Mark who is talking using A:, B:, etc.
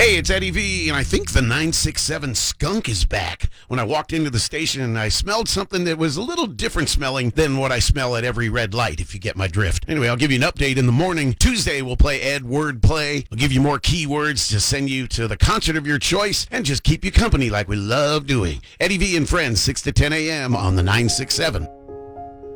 A: Hey, it's Eddie V, and I think the 967 skunk is back. When I walked into the station, I smelled something that was a little different smelling than what I smell at every red light, if you get my drift. Anyway, I'll give you an update in the morning. Tuesday, we'll play Ed Word Play. I'll give you more keywords to send you to the concert of your choice and just keep you company like we love doing. Eddie V and Friends, 6 to 10 a.m. on the 967.